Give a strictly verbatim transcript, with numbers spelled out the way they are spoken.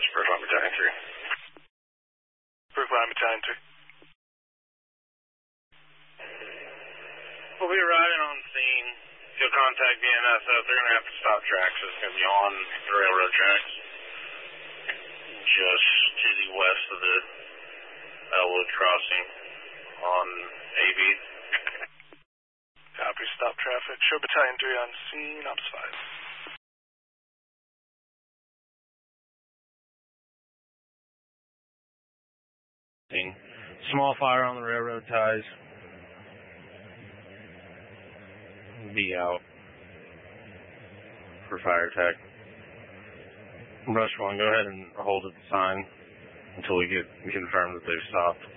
Brookline Battalion three. Brookline Battalion three. We'll be arriving on scene. If you'll contact B N S F, they're going to have to stop tracks. It's going to be on the railroad tracks. Just to the west of the Elwood crossing on A B. Copy, stop traffic. Show Battalion three on scene, Ops five. Small fire on the railroad ties. Be out for fire attack. Rush one, go ahead and hold at the sign until we get confirmed that they've stopped.